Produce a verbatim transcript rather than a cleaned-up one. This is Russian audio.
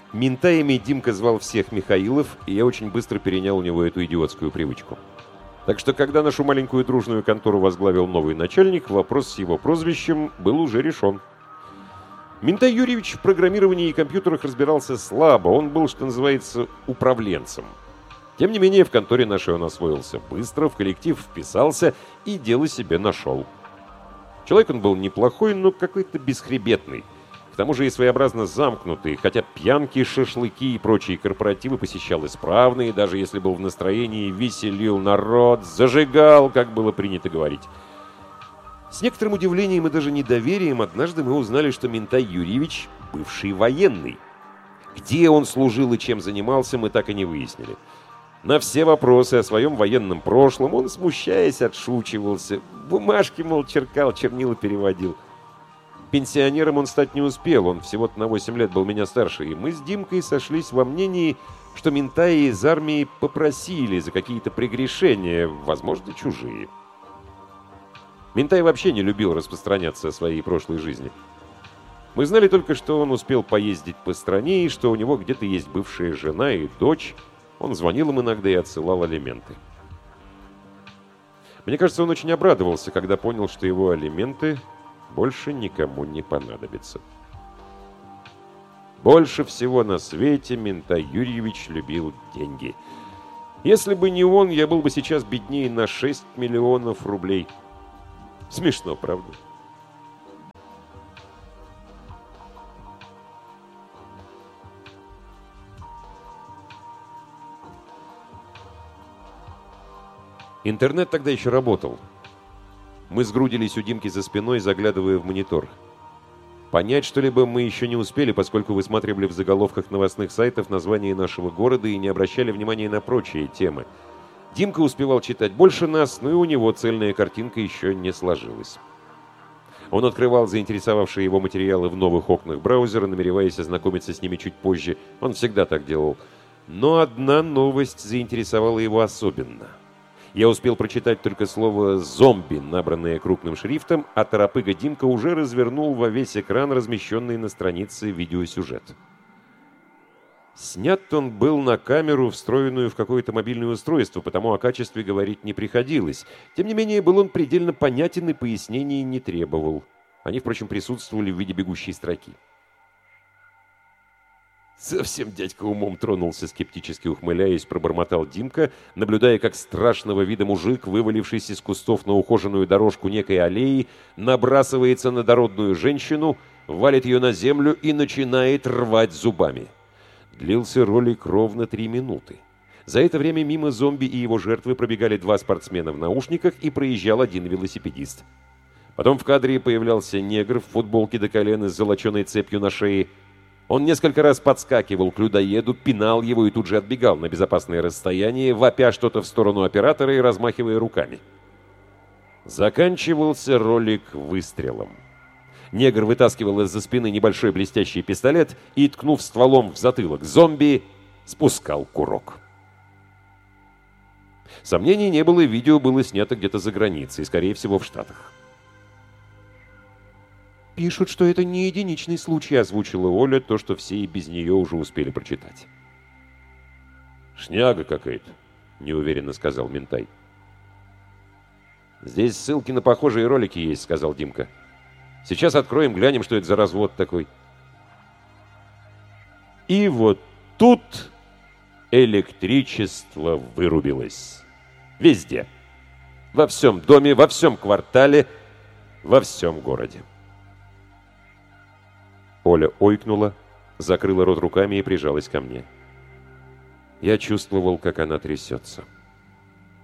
Ментаями Димка звал всех Михаилов, и я очень быстро перенял у него эту идиотскую привычку. Так что, когда нашу маленькую дружную контору возглавил новый начальник, вопрос с его прозвищем был уже решен. Минтай Юрьевич в программировании и компьютерах разбирался слабо, он был, что называется, управленцем. Тем не менее, в конторе нашей он освоился быстро, в коллектив вписался и дело себе нашел. Человек он был неплохой, но какой-то бесхребетный. К тому же и своеобразно замкнутый, хотя пьянки, шашлыки и прочие корпоративы посещал исправно, и даже если был в настроении, веселил народ, зажигал, как было принято говорить. С некоторым удивлением и даже недоверием однажды мы узнали, что Минтай Юрьевич – бывший военный. Где он служил и чем занимался, мы так и не выяснили. На все вопросы о своем военном прошлом он, смущаясь, отшучивался. Бумажки, мол, черкал, чернила переводил. Пенсионером он стать не успел, он всего-то на восемь лет был меня старше, и мы с Димкой сошлись во мнении, что ментаи из армии попросили за какие-то прегрешения, возможно, чужие. Минтай вообще не любил распространяться о своей прошлой жизни. Мы знали только, что он успел поездить по стране, и что у него где-то есть бывшая жена и дочь. Он звонил им иногда и отсылал алименты. Мне кажется, он очень обрадовался, когда понял, что его алименты больше никому не понадобятся. Больше всего на свете Минтай Юрьевич любил деньги. Если бы не он, я был бы сейчас беднее на шесть миллионов рублей. Смешно, правда? Интернет тогда еще работал. Мы сгрудились у Димки за спиной, заглядывая в монитор. Понять что-либо мы еще не успели, поскольку высматривали в заголовках новостных сайтов название нашего города и не обращали внимания на прочие темы. Димка успевал читать больше нас, но и у него цельная картинка еще не сложилась. Он открывал заинтересовавшие его материалы в новых окнах браузера, намереваясь ознакомиться с ними чуть позже. Он всегда так делал. Но одна новость заинтересовала его особенно. Я успел прочитать только слово «зомби», набранное крупным шрифтом, а торопыга Димка уже развернул во весь экран размещенный на странице видеосюжет. Снят он был на камеру, встроенную в какое-то мобильное устройство, потому о качестве говорить не приходилось. Тем не менее, был он предельно понятен и пояснений не требовал. Они, впрочем, присутствовали в виде бегущей строки. Совсем дядька умом тронулся, скептически ухмыляясь, пробормотал Димка, наблюдая, как страшного вида мужик, вывалившийся из кустов на ухоженную дорожку некой аллеи, набрасывается на дородную женщину, валит ее на землю и начинает рвать зубами. Длился ролик ровно три минуты. За это время мимо зомби и его жертвы пробегали два спортсмена в наушниках и проезжал один велосипедист. Потом в кадре появлялся негр в футболке до колена с золоченой цепью на шее. Он несколько раз подскакивал к людоеду, пинал его и тут же отбегал на безопасное расстояние, вопя что-то в сторону оператора и размахивая руками. Заканчивался ролик выстрелом. Негр вытаскивал из-за спины небольшой блестящий пистолет и, ткнув стволом в затылок зомби, спускал курок. Сомнений не было, видео было снято где-то за границей, скорее всего, в Штатах. «Пишут, что это не единичный случай», — озвучила Оля то, что все и без нее уже успели прочитать. «Шняга какая-то», — неуверенно сказал Минтай. «Здесь ссылки на похожие ролики есть», — сказал Димка. «Сейчас откроем, глянем, что это за развод такой». И вот тут электричество вырубилось. Везде. Во всем доме, во всем квартале, во всем городе. Оля ойкнула, закрыла рот руками и прижалась ко мне. Я чувствовал, как она трясется.